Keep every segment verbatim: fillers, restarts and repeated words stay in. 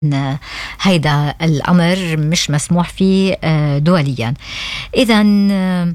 هيدا الأمر مش مسموح فيه دوليا. إذن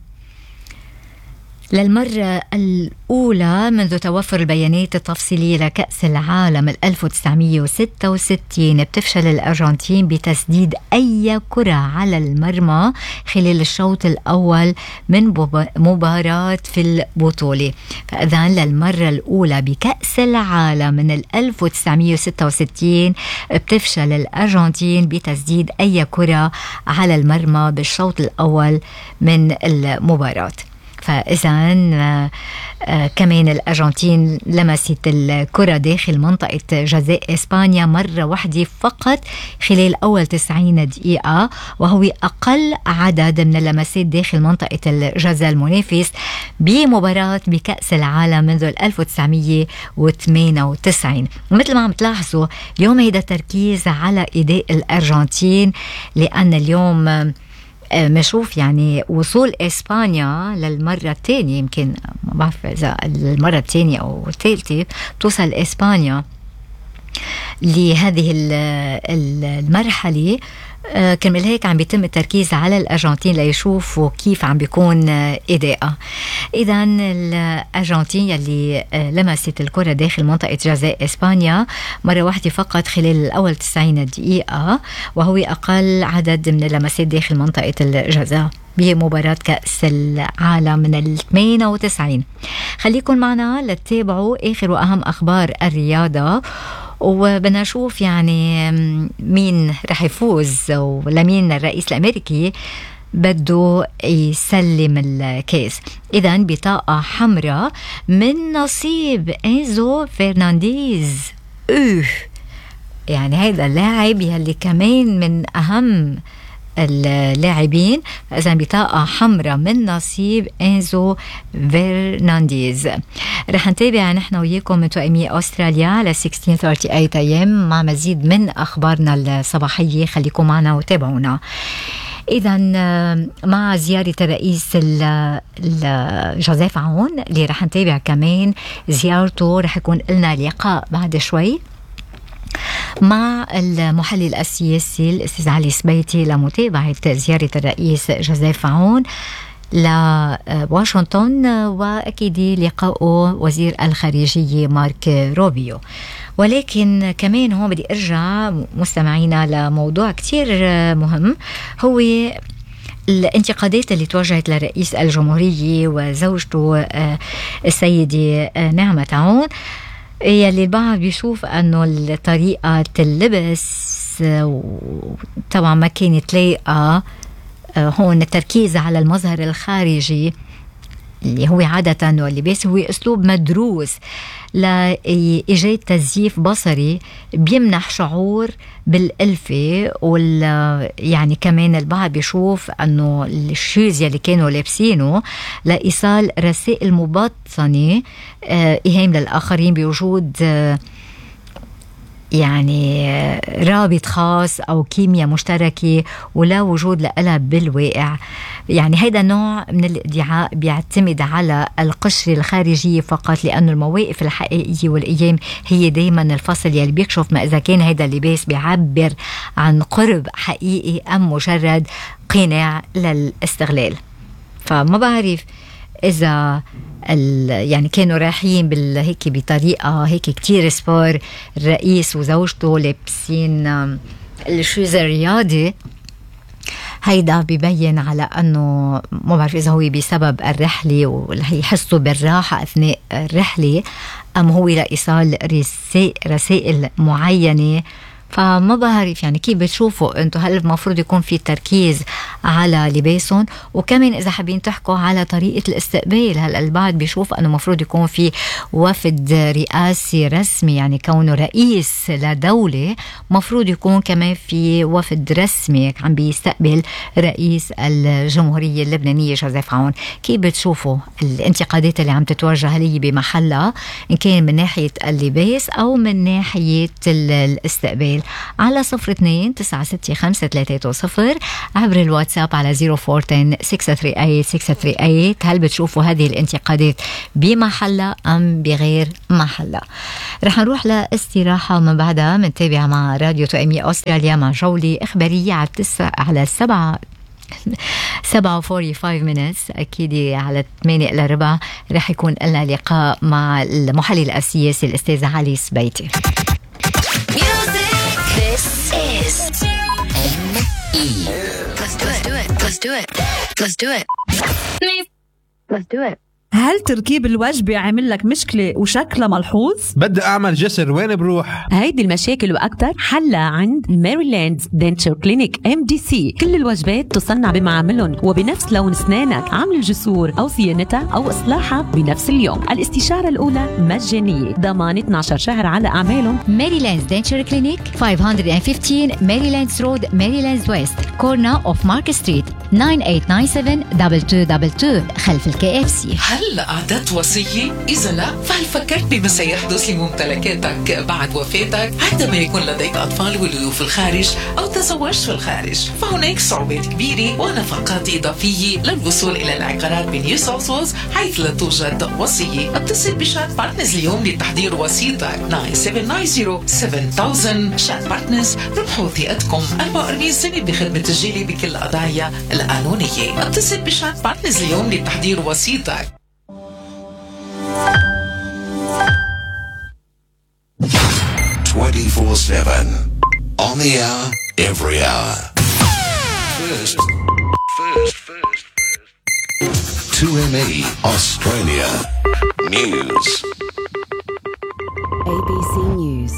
للمرة الأولى منذ توفر البيانات التفصيلية لكأس العالم ألف وتسعمية وستة وستين بتفشل الأرجنتين بتسديد أي كرة على المرمى خلال الشوط الأول من مباراة في البطولة. فإذن للمرة الأولى بكأس العالم من ألف وتسعمية وستة وستين بتفشل الأرجنتين بتسديد أي كرة على المرمى بالشوط الأول من المباراة. فإذا آه آه كمان الأرجنتين لمست الكرة داخل منطقة جزاء إسبانيا مرة واحدة فقط خلال أول تسعين دقيقة، وهو أقل عدد من اللمسات داخل منطقة الجزاء المنافس بمباراة بكأس العالم منذ ألف وتسعمية وثمانية وتسعين. مثل ما عم تلاحظوا اليوم هيدا التركيز على إداء الأرجنتين، لأن اليوم مشوف يعني وصول إسبانيا للمرة الثانية، يمكن ما بعرف إذا المرة الثانية أو الثالثة توصل إسبانيا لهذه المرحلة. كرمال هيك عم بيتم التركيز على الأرجنتين ليشوفوا كيف عم بيكون أداءها. إذن الأرجنتين يلي لمست الكرة داخل منطقة جزاء إسبانيا مرة واحدة فقط خلال الأول تسعين دقيقة، وهو أقل عدد من اللمسات داخل منطقة الجزاء بمباراة كأس العالم من الثمانية وتسعين. خليكن معنا لتتابعوا آخر وأهم أخبار الرياضة، وبدنا نشوف يعني مين رح يفوز ولمين الرئيس الأمريكي بده يسلم الكاس. إذن بطاقة حمراء من نصيب إنزو فرنانديز. أوه يعني هذا اللاعب يلي كمان من أهم اللاعبين. إذا بطاقة حمراء من نصيب إنزو فرنانديز. رح نتابع نحن وياكم من توأمية أستراليا على ستة عشر ثلاثين أيام مع مزيد من أخبارنا الصباحية. خليكم معنا وتابعونا. إذا مع زيارة الرئيس جوزيف عون اللي رح نتابع كمان زيارته، رح يكون لنا لقاء بعد شوي مع المحلل السياسي الأستاذ علي سبيتي لمتابعة زيارة الرئيس جوزيف عون لواشنطن، وأكيد لقاءه وزير الخارجية مارك روبيو. ولكن كمان هون بدي أرجع مستمعينا لموضوع كتير مهم، هو الانتقادات اللي توجهت لرئيس الجمهورية وزوجته السيدة نعمة عون، يلي البعض بيشوف أنه طريقة اللبس طبعا ما كانت لايقة. هون التركيز على المظهر الخارجي اللي هو عادة واللباس هو أسلوب مدروس لإيجاد تزييف بصري بيمنح شعور بالألفة. وال يعني كمان البعض بيشوف أنه الشوز اللي كانوا لابسينه لإيصال رسائل مبطنة إيهام للآخرين بوجود يعني رابط خاص أو كيمياء مشتركة ولا وجود لها بالواقع. يعني هيدا نوع من الادعاء بيعتمد على القشرة الخارجية فقط، لأن المواقف الحقيقية والأيام هي دايما الفصل يلي بيكشف ما إذا كان هيدا اللباس بيعبر عن قرب حقيقي أم مجرد قناع للاستغلال. فما بعرف إذا يعني كانوا رايحين هيك بطريقة هيك كتير سبور، الرئيس وزوجته لابسين الشوز الرياضي، هيدا بيبين على أنه ما بعرف إذا هو بسبب الرحلة ويحسوا بالراحة أثناء الرحلة أم هو لإيصال رسائل معينة. فما بعرف يعني كيف بتشوفوا انتو، هل المفروض يكون في تركيز على لباسهم؟ وكمان اذا حابين تحكوا على طريقة الاستقبال، هل البعض بيشوف انه مفروض يكون في وفد رئاسي رسمي، يعني كونه رئيس لدولة مفروض يكون كمان في وفد رسمي عم بيستقبل رئيس الجمهورية اللبنانية جوزيف عون. كيف بتشوفوا الانتقادات اللي عم تتوجه لي بمحلها، ان كان من ناحية اللباس او من ناحية الاستقبال؟ على صفر اثنين تسعة ستة خمسة ثلاثة صفر عبر الواتساب واتساب على صفر أربعة عشرة ستة ثلاثة ثمانية ستة ثلاثة ثمانية. هل بتشوفوا هذه الانتقادات بمحلها أم بغير محلها؟ رح نروح لاستراحة ومن بعدها منتابع مع راديو توأمية أستراليا مع جولة إخبارية على التسعة على السبعة سبعة وخمسين minutes أكيد على ثمانية إلى ربع رح يكون لنا لقاء مع المحلل السياسي الأستاذ علي سبيتي. This is M E. Let's do it. Let's do it. Let's do it. Let's do it. هل تركيب الوجبة عامل لك مشكلة وشكلها ملحوظ؟ بدي أعمل جسر، وين بروح؟ هيدي المشاكل وأكتر حلها عند ميريلاند دنتشر كلينيك إم دي سي. كل الوجبات تصنع بمعاملهم وبنفس لون أسنانك، عمل الجسور أو صيانتها أو إصلاحها بنفس اليوم. الاستشارة الأولى مجانية، ضمان اثني عشر شهر على أعمالهم. ميريلاند دنتشر كلينيك خمسمية وخمستاشر ميريلاند رود ميريلاند ويست كورنا أوف مارك ستريت تسعة ثمانية تسعة سبعة اثنين اثنين اثنين اثنين خلف الكي اف سي. هل أعددت وصية؟ إذا لا، فهل فكرت بما سيحدث لممتلكاتك بعد وفاتك عندما يكون لديك أطفال ولدوا في الخارج أو تزوجت في الخارج؟ فهناك صعوبات كبيرة ونفقات إضافية للوصول إلى العقارات بنيو ساوث ويلز حيث لا توجد وصية. اتصل بشات بارتنرز اليوم لتحضير وصيتك تسعة سبعة تسعة صفر سبعة ألف. شات بارتنرز، ربحوا ثقتكم. أربعة وأربعين سنة بخدمة تسجيلي بكل القضايا القانونية. اتصل بشات بارتنرز اليوم لتحضير وصيتك. twenty-four seven on the hour, every hour. First, first, first, first. two M E Australia News. A B C News.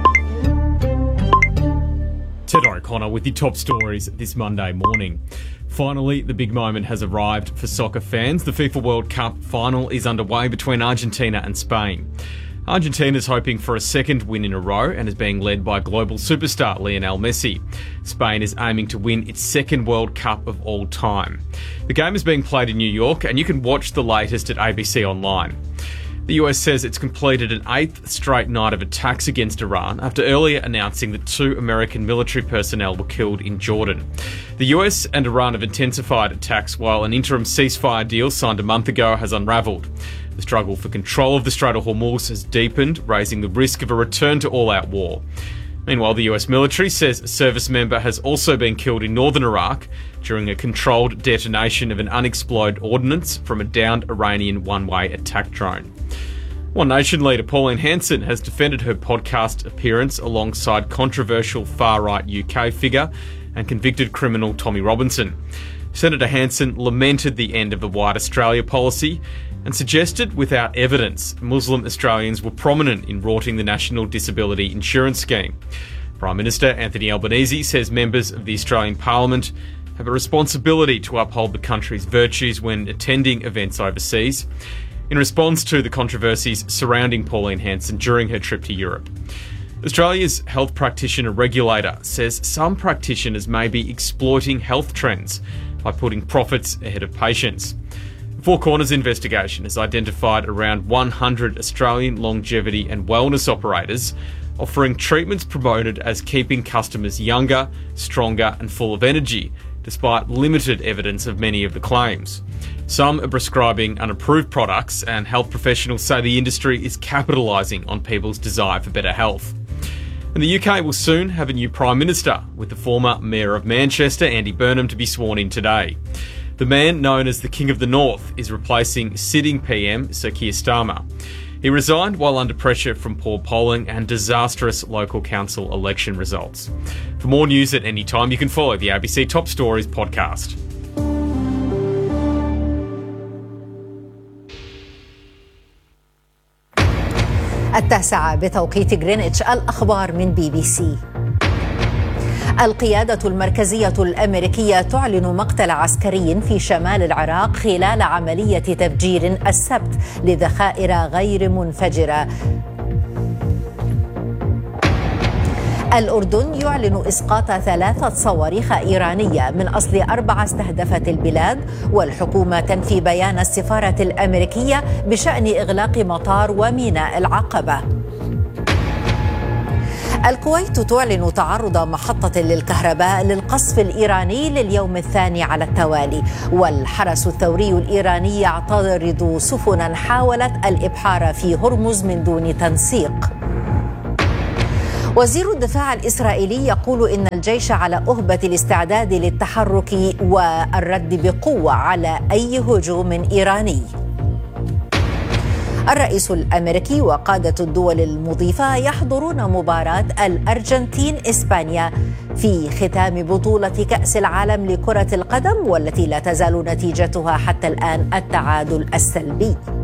Ted O'Connor with the top stories this Monday morning. Finally, the big moment has arrived for soccer fans. The FIFA World Cup final is underway between Argentina and Spain. Argentina is hoping for a second win in a row and is being led by global superstar Lionel Messi. Spain is aiming to win its second World Cup of all time. The game is being played in New York and you can watch the latest at A B C Online. The U S says it's completed an eighth straight night of attacks against Iran after earlier announcing that two American military personnel were killed in Jordan. The U S and Iran have intensified attacks while an interim ceasefire deal signed a month ago has unravelled. The struggle for control of the Strait of Hormuz has deepened, raising the risk of a return to all-out war. Meanwhile, the U S military says a service member has also been killed in northern Iraq during a controlled detonation of an unexploded ordnance from a downed Iranian one-way attack drone. One Nation leader Pauline Hanson has defended her podcast appearance alongside controversial far-right U K figure and convicted criminal Tommy Robinson. Senator Hanson lamented the end of the White Australia policy and suggested without evidence Muslim Australians were prominent in rorting the National Disability Insurance Scheme. Prime Minister Anthony Albanese says members of the Australian Parliament have a responsibility to uphold the country's virtues when attending events overseas, in response to the controversies surrounding Pauline Hanson during her trip to Europe. Australia's health practitioner regulator says some practitioners may be exploiting health trends by putting profits ahead of patients. The Four Corners investigation has identified around one hundred Australian longevity and wellness operators offering treatments promoted as keeping customers younger, stronger and full of energy, despite limited evidence of many of the claims. Some are prescribing unapproved products, and health professionals say the industry is capitalising on people's desire for better health. And the U K will soon have a new Prime Minister, with the former Mayor of Manchester, Andy Burnham, to be sworn in today. The man known as the King of the North is replacing sitting P M Sir Keir Starmer. He resigned while under pressure from poor polling and disastrous local council election results. For more news at any time, you can follow the A B C Top Stories podcast. التاسعة بتوقيت غرينتش. الأخبار من بي بي سي. القيادة المركزية الأمريكية تعلن مقتل عسكري في شمال العراق خلال عملية تفجير السبت لذخائر غير منفجرة. الأردن يعلن إسقاط ثلاثة صواريخ إيرانية من أصل أربعة استهدفت البلاد، والحكومة تنفي بيان السفارة الأمريكية بشأن إغلاق مطار وميناء العقبة. الكويت تعلن تعرض محطة للكهرباء للقصف الإيراني لليوم الثاني على التوالي، والحرس الثوري الإيراني يعترض سفنا حاولت الإبحار في هرمز من دون تنسيق. وزير الدفاع الإسرائيلي يقول إن الجيش على أهبة الاستعداد للتحرك والرد بقوة على أي هجوم إيراني. الرئيس الأمريكي وقادة الدول المضيفة يحضرون مباراة الأرجنتين إسبانيا في ختام بطولة كأس العالم لكرة القدم، والتي لا تزال نتيجتها حتى الآن التعادل السلبي.